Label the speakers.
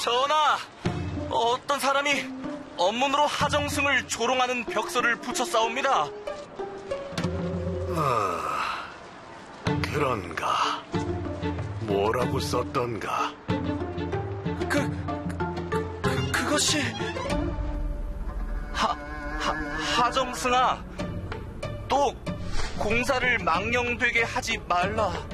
Speaker 1: 전하, 어떤 사람이 업문으로 하정승을 조롱하는 벽서를 붙였사옵니다.
Speaker 2: 그런가? 뭐라고 썼던가?
Speaker 1: 그것이... 하정승아, 또 공사를 망령되게 하지 말라.